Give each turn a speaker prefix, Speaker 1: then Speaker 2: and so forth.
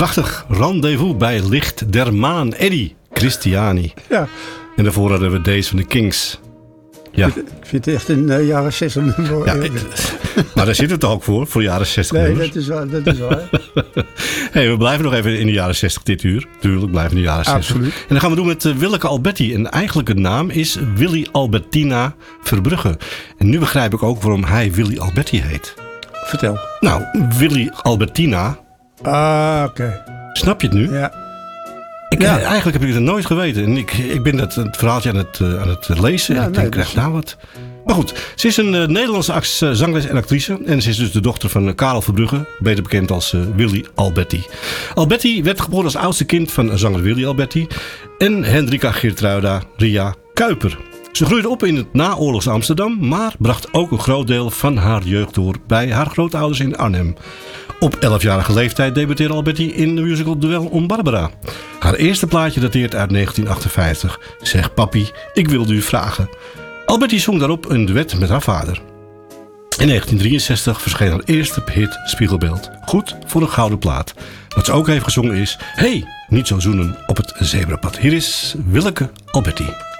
Speaker 1: Prachtig. Rendezvous bij Licht der Maan. Eddie Christiani.
Speaker 2: Ja.
Speaker 1: En daarvoor hadden we deze van de Kings. Ja.
Speaker 2: Ik vind het echt een jaren 60 nummer.
Speaker 1: Ja, maar daar zit het toch ook voor de jaren 60
Speaker 2: Nee,
Speaker 1: nummers.
Speaker 2: dat is waar.
Speaker 1: Hey, we blijven nog even in de jaren 60 dit uur. Tuurlijk, blijven in de jaren 60.
Speaker 2: Absoluut.
Speaker 1: En dan gaan we doen met Willeke Alberti. En eigenlijk de naam is Willy Albertina Verbrugge. En nu begrijp ik ook waarom hij Willy Alberti heet.
Speaker 2: Vertel.
Speaker 1: Nou, Willy Albertina.
Speaker 2: Ah, oké.
Speaker 1: Snap je het nu?
Speaker 2: Ja.
Speaker 1: Eigenlijk heb ik het nooit geweten. En ik ben het verhaaltje aan het lezen. En ik denk, krijg nou wat. Maar goed, ze is een Nederlandse zangeres en actrice. En ze is dus de dochter van Karel Verbrugge. Beter bekend als Willy Alberti. Alberti werd geboren als oudste kind van zanger Willy Alberti. En Hendrika Geertruida Ria Kuiper. Ze groeide op in het naoorlogs Amsterdam. Maar bracht ook een groot deel van haar jeugd door bij haar grootouders in Arnhem. Op 11-jarige leeftijd debuteerde Alberti in de musical Duel om Barbara. Haar eerste plaatje dateert uit 1958. Zeg papi, ik wilde u vragen. Alberti zong daarop een duet met haar vader. In 1963 verscheen haar eerste hit Spiegelbeeld. Goed voor een gouden plaat. Wat ze ook heeft gezongen is... Hey, niet zo zoenen op het zebrapad. Hier is Willeke Alberti.